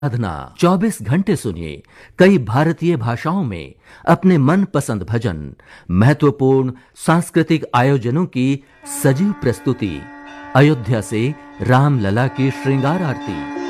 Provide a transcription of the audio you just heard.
साधना 24 घंटे सुनिए कई भारतीय भाषाओं में अपने मन पसंद भजन, महत्वपूर्ण सांस्कृतिक आयोजनों की सजीव प्रस्तुति, अयोध्या से रामलला की श्रृंगार आरती।